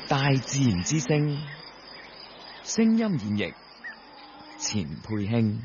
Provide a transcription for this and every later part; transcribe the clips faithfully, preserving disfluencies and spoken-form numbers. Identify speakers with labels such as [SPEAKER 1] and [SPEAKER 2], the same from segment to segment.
[SPEAKER 1] 大自然之聲，聲音演繹錢佩興。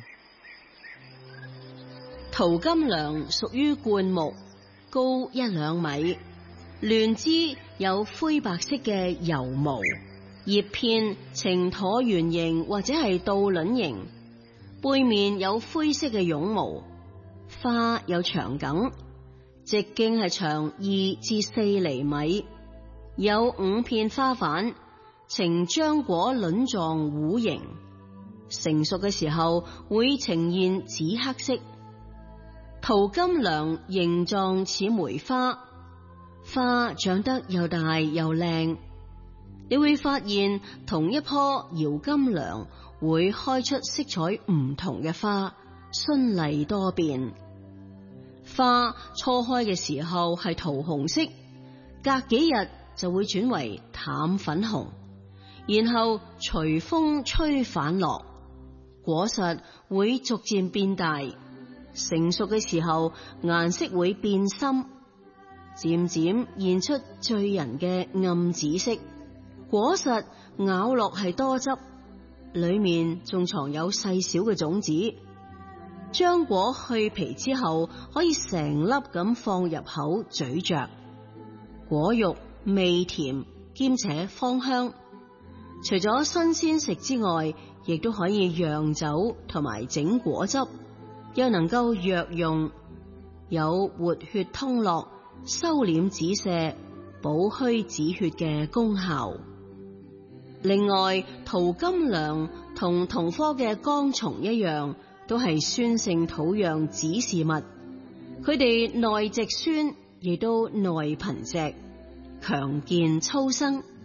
[SPEAKER 2] 桃金娘屬於灌木，高一兩米，嫩枝有灰白色嘅油毛，葉片呈橢圓形或者係倒卵形，背面有灰色嘅絨毛，花有長梗，直徑係長二至四厘米，有五片花瓣，呈漿果卵狀弧形，成熟嘅時候會呈現紫黑色。桃金娘形狀似梅花，花長得又大又靚。你會發現同一棵搖金娘會開出色彩唔同嘅花，絢麗多變。花初開嘅時候係桃紅色，隔幾日就會轉為淡粉紅，然後隨風吹返落，果實會逐漸變大。成熟嘅時候，顏色會變深，漸漸現出醉人嘅暗紫色。果實咬落係多汁，裏面仲藏有細小嘅種子。漿果去皮之後，可以成粒咁放入口咀嚼。果肉味甜，兼且芳香。除咗新鮮食之外，亦都可以釀酒同埋整果汁。又能夠藥用，有活血通絡、收斂止瀉、補虛止血嘅功效。另外，桃金娘同同科嘅江松一樣，都係酸性土壤指示物。佢哋內直酸，亦都內貧瘠，強健粗生。